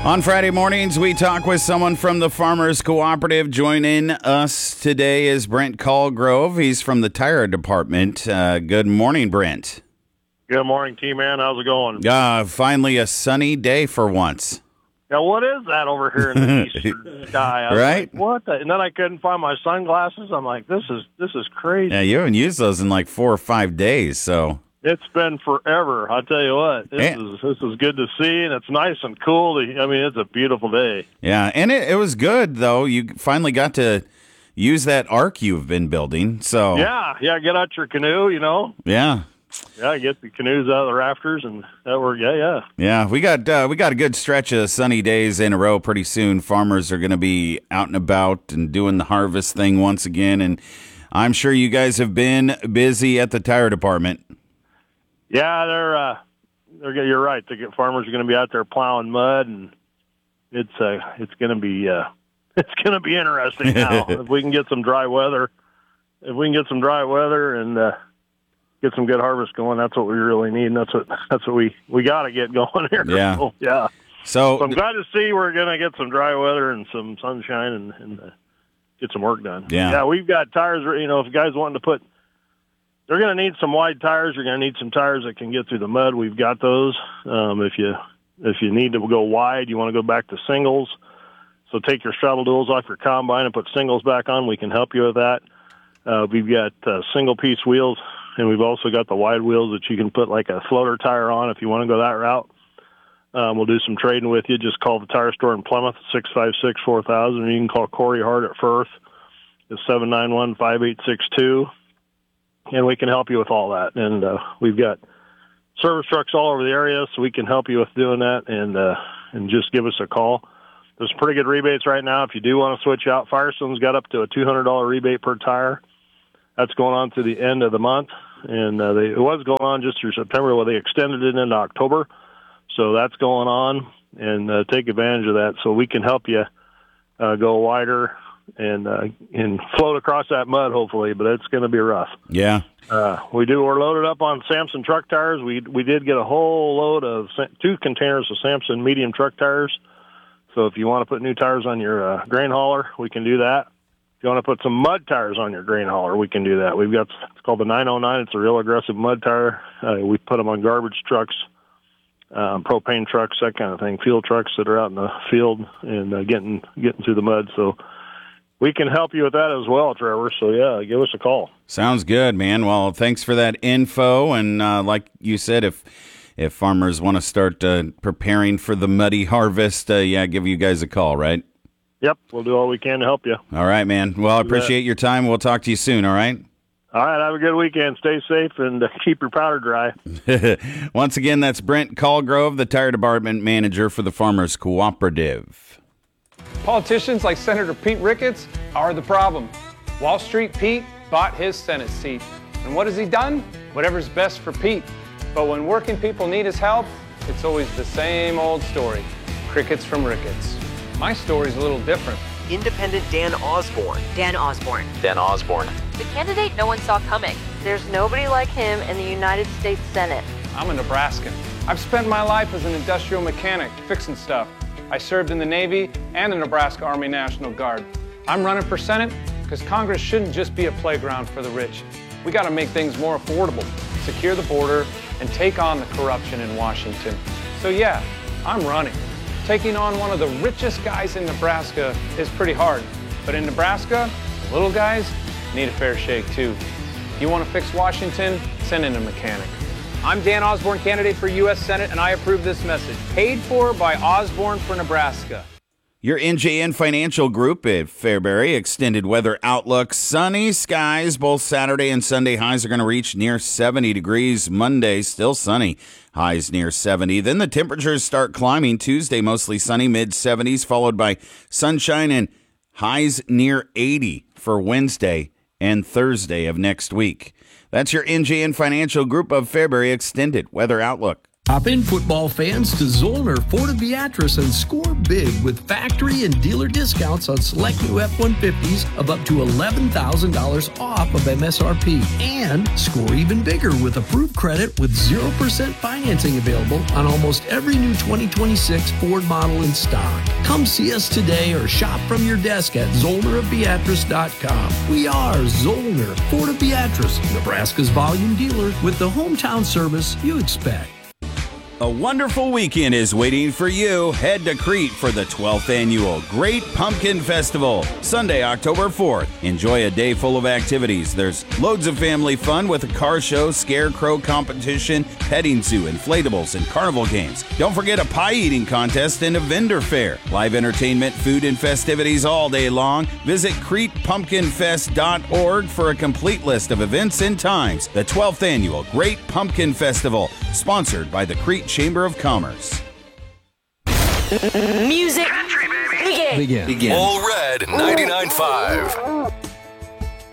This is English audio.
On Friday mornings, we talk with someone from the Farmers Cooperative. Joining us today is Brent Callgrove. He's from the tire department. Good morning, Brent. Good morning, T-Man. How's it going? Finally a sunny day for once. Yeah, what is that over here in the eastern sky? I was Right? like, what the? And then I couldn't find my sunglasses. I'm like, this is crazy. Yeah, you haven't used those in like 4 or 5 days, so. It's been forever. I'll tell you what. This is good to see, and it's nice and cool. It's a beautiful day. Yeah, and it was good, though. You finally got to use that ark you've been building, so. Yeah, get out your canoe, Yeah. Yeah, get the canoes out of the rafters, and that worked. Yeah. Yeah, we got a good stretch of sunny days in a row pretty soon. Farmers are going to be out and about and doing the harvest thing once again, and I'm sure you guys have been busy at the tire department. Yeah, you're right. The farmers are going to be out there plowing mud, and it's going to be interesting now. If we can get some dry weather, and get some good harvest going, that's what we really need. And that's what we got to get going here. Yeah. So, yeah. So I'm glad to see we're going to get some dry weather and some sunshine and get some work done. Yeah. Yeah, we've got tires. If you guys wanting to put, they're going to need some wide tires. You're going to need some tires that can get through the mud. We've got those. If you need to go wide, you want to go back to singles. So take your shuttle duals off your combine and put singles back on. We can help you with that. We've got single piece wheels. And we've also got the wide wheels that you can put like a floater tire on if you want to go that route. We'll do some trading with you. Just call the tire store in Plymouth, 656-4000, or you can call Corey Hart at Firth. It's 791-5862, and we can help you with all that. And we've got service trucks all over the area, so we can help you with doing that, and just give us a call. There's pretty good rebates right now. If you do want to switch out, Firestone's got up to a $200 rebate per tire. That's going on to the end of the month. And it was going on just through September. Well, they extended it into October. So that's going on, and take advantage of that. So we can help you go wider and float across that mud, hopefully, but it's going to be rough. Yeah. We're loaded up on Samson truck tires. We did get a whole load of 2 containers of Samson medium truck tires. So if you want to put new tires on your grain hauler, we can do that. If you want to put some mud tires on your grain hauler, we can do that. It's called the 909. It's a real aggressive mud tire. We put them on garbage trucks, propane trucks, that kind of thing, fuel trucks that are out in the field and getting through the mud. So we can help you with that as well, Trevor. So, yeah, give us a call. Sounds good, man. Well, thanks for that info. And like you said, if farmers want to start preparing for the muddy harvest, give you guys a call, right? Yep, we'll do all we can to help you. All right, man. Well, I appreciate your time. We'll talk to you soon, all right? All right, have a good weekend. Stay safe and keep your powder dry. Once again, that's Brent Callgrove, the tire department manager for the Farmers Cooperative. Politicians like Senator Pete Ricketts are the problem. Wall Street Pete bought his Senate seat. And what has he done? Whatever's best for Pete. But when working people need his help, it's always the same old story. Crickets from Ricketts. My story's a little different. Independent Dan Osborne. Dan Osborne. Dan Osborne. The candidate no one saw coming. There's nobody like him in the United States Senate. I'm a Nebraskan. I've spent my life as an industrial mechanic, fixing stuff. I served in the Navy and the Nebraska Army National Guard. I'm running for Senate because Congress shouldn't just be a playground for the rich. We got to make things more affordable, secure the border, and take on the corruption in Washington. So yeah, I'm running. Taking on one of the richest guys in Nebraska is pretty hard. But in Nebraska, the little guys need a fair shake too. You want to fix Washington? Send in a mechanic. I'm Dan Osborne, candidate for U.S. Senate, and I approve this message. Paid for by Osborne for Nebraska. Your NJN Financial Group at Fairbury extended weather outlook. Sunny skies. Both Saturday and Sunday highs are going to reach near 70 degrees. Monday, still sunny. Highs near 70. Then the temperatures start climbing. Tuesday, mostly sunny, mid-70s, followed by sunshine and highs near 80 for Wednesday and Thursday of next week. That's your NJN Financial Group of Fairbury extended weather outlook. Hop in, football fans, to Zollner Ford of Beatrice and score big with factory and dealer discounts on select new F-150s of up to $11,000 off of MSRP. And score even bigger with approved credit with 0% financing available on almost every new 2026 Ford model in stock. Come see us today or shop from your desk at ZollnerofBeatrice.com. We are Zollner Ford of Beatrice, Nebraska's volume dealer with the hometown service you expect. A wonderful weekend is waiting for you. Head to Crete for the 12th annual Great Pumpkin Festival, Sunday, October 4th. Enjoy a day full of activities. There's loads of family fun with a car show, scarecrow competition, petting zoo, inflatables, and carnival games. Don't forget a pie eating contest and a vendor fair. Live entertainment, food, and festivities all day long. Visit CretePumpkinFest.org for a complete list of events and times. The 12th annual Great Pumpkin Festival, sponsored by the Crete Chamber of Commerce. Music begin. All Red 99.5.